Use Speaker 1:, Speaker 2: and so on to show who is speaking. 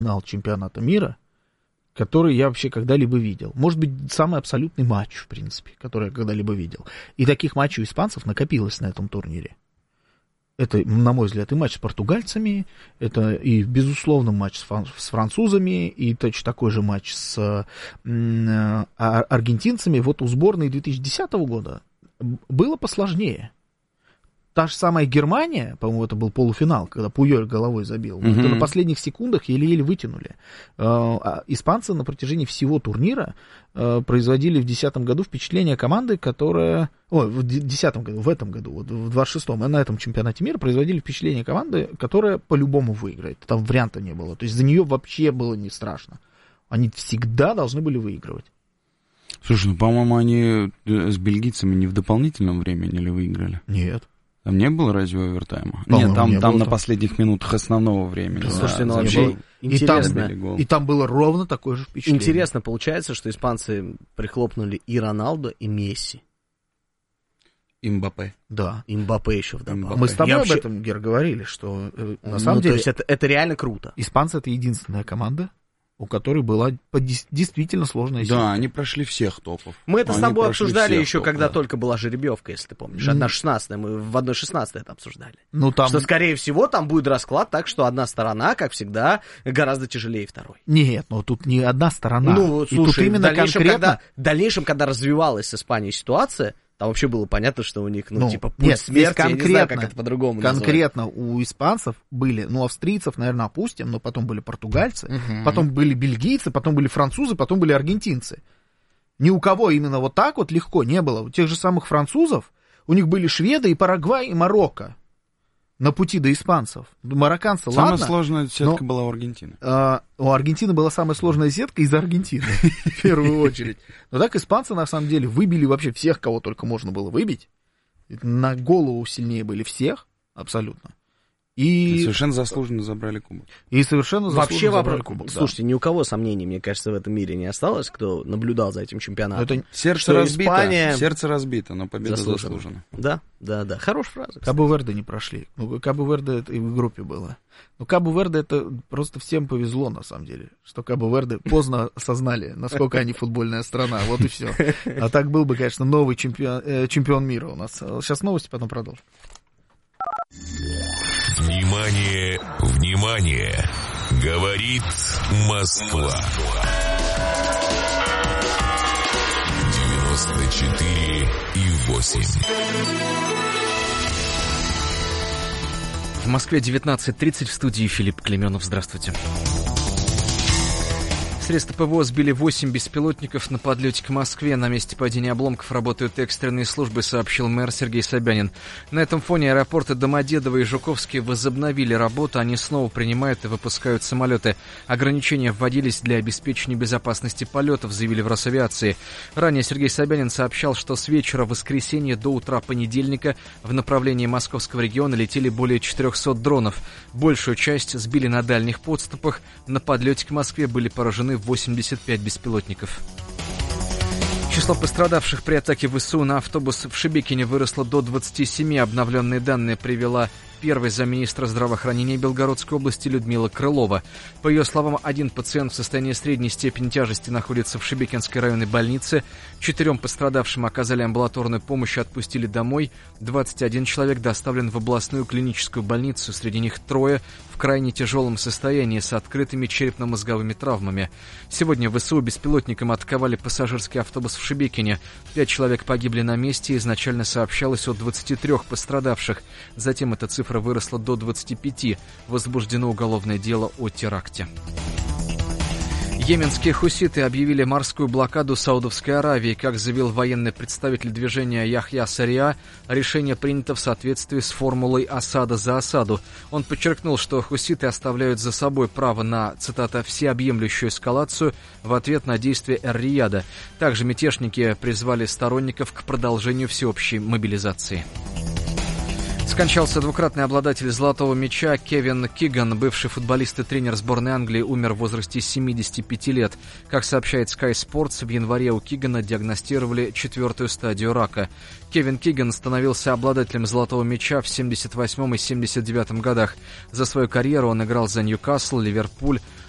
Speaker 1: финал чемпионата мира, который я вообще когда-либо видел. Может быть, самый абсолютный матч, в принципе, который я когда-либо видел. И таких матчей у испанцев накопилось на этом турнире. Это, на мой взгляд, и матч с португальцами, это и, безусловно, матч с французами, и точно такой же матч с аргентинцами. Вот у сборной 2010 года было посложнее. Та же самая Германия, по-моему, это был полуфинал, когда Пуйоль головой забил. Это на последних секундах еле-еле вытянули. Испанцы на протяжении всего турнира производили в 2010 году впечатление команды, которая... в 2010 году, в этом году, вот в 26-м, на этом чемпионате мира производили впечатление команды, которая по-любому выиграет. Там варианта не было. То есть за нее вообще было не страшно. Они всегда должны были выигрывать.
Speaker 2: Слушай, ну, по-моему, они с бельгийцами не в дополнительном времени ли выиграли?
Speaker 1: Нет.
Speaker 2: Там не было разве овертайма?
Speaker 1: Нет,
Speaker 2: там на последних минутах основного времени.
Speaker 3: Да. Слушайте, ну вообще интересно.
Speaker 1: И там было ровно такое же впечатление.
Speaker 3: Интересно получается, что испанцы прихлопнули и Роналдо, и Месси.
Speaker 2: И Мбаппе.
Speaker 1: Да.
Speaker 3: И Мбаппе еще вдобавок.
Speaker 1: Мы с тобой об этом, Гер, говорили, что на самом деле...
Speaker 3: То есть это реально круто.
Speaker 1: Испанцы — это единственная команда, у которой была действительно сложная ситуация.
Speaker 2: Да, они прошли всех топов.
Speaker 3: Мы это с тобой обсуждали еще, когда только была жеребьевка, если ты помнишь. 1/16, мы в 1/16 это обсуждали.
Speaker 1: Ну, там...
Speaker 3: Что, скорее всего, там будет расклад так, что одна сторона, как всегда, гораздо тяжелее второй.
Speaker 1: Нет, но тут не одна сторона.
Speaker 3: Ну, слушай,
Speaker 1: и тут именно
Speaker 3: в дальнейшем, когда развивалась с Испанией ситуация, там вообще было понятно, что у них, путь смерти, я не знаю, как это по-другому
Speaker 1: конкретно назвать. У испанцев были, австрийцев, наверное, опустим, но потом были португальцы, потом были бельгийцы, потом были французы, потом были аргентинцы. Ни у кого именно вот так вот легко не было. У тех же самых французов, у них были шведы и Парагвай, и Марокко на пути до испанцев. Марокканцы,
Speaker 2: самая
Speaker 1: ладно.
Speaker 2: Самая сложная сетка была у Аргентины.
Speaker 1: У Аргентины была самая сложная сетка из Аргентины, в первую очередь. Но так испанцы, на самом деле, выбили вообще всех, кого только можно было выбить. На голову сильнее были всех, абсолютно. И
Speaker 2: совершенно заслуженно забрали кубок.
Speaker 1: И совершенно заслуженно
Speaker 3: вообще
Speaker 1: забрали кубок.
Speaker 3: Слушайте, ни у кого сомнений, мне кажется, в этом мире не осталось, кто наблюдал за этим чемпионатом.
Speaker 2: Это сердце разбито, но победа заслужена.
Speaker 3: Да. Хорошая фраза.
Speaker 1: Кабо-Верде не прошли. Кабо-Верде это и в группе было. Но Кабо-Верде это просто всем повезло, на самом деле. Что Кабо-Верде поздно осознали, насколько они футбольная страна. Вот и все. А так был бы, конечно, новый чемпион мира у нас. Сейчас новости, потом продолжим.
Speaker 4: Внимание, внимание! Говорит Москва. 94,8.
Speaker 5: В Москве 19:30, в студии Филипп Клеменов. Здравствуйте. Средства ПВО сбили 8 беспилотников на подлете к Москве. На месте падения обломков работают экстренные службы, сообщил мэр Сергей Собянин. На этом фоне аэропорты Домодедово и Жуковский возобновили работу. Они снова принимают и выпускают самолеты. Ограничения вводились для обеспечения безопасности полетов, заявили в Росавиации. Ранее Сергей Собянин сообщал, что с вечера воскресенья до утра понедельника в направлении московского региона летели более 400 дронов. Большую часть сбили на дальних подступах. На подлете к Москве были поражены 85 беспилотников. Число пострадавших при атаке ВСУ на автобус в Шебекине выросло до 27. Обновленные данные привела первый замминистра здравоохранения Белгородской области Людмила Крылова. По ее словам, один пациент в состоянии средней степени тяжести находится в Шебекинской районной больнице. 4 пострадавшим оказали амбулаторную помощь и отпустили домой. 21 человек доставлен в областную клиническую больницу. Среди них 3 в крайне тяжелом состоянии с открытыми черепно-мозговыми травмами. Сегодня ВСУ беспилотником атаковали пассажирский автобус в Шебекине. 5 человек погибли на месте. Изначально сообщалось о 23 пострадавших. Затем эта цифра выросла до 25. Возбуждено уголовное дело о теракте. Йеменские хуситы объявили морскую блокаду Саудовской Аравии. Как заявил военный представитель движения Яхья Сария, решение принято в соответствии с формулой «осада за осаду». Он подчеркнул, что хуситы оставляют за собой право на, цитата, «всеобъемлющую эскалацию» в ответ на действия Эр-Рияда. Также мятежники призвали сторонников к продолжению всеобщей мобилизации. Скончался двукратный обладатель золотого мяча Кевин Киган. Бывший футболист и тренер сборной Англии умер в возрасте 75 лет. Как сообщает Sky Sports, в январе у Кигана диагностировали 4-ю стадию рака. Кевин Киган становился обладателем золотого мяча в 78 и 79 годах. За свою карьеру он играл за Ньюкасл, Ливерпуль,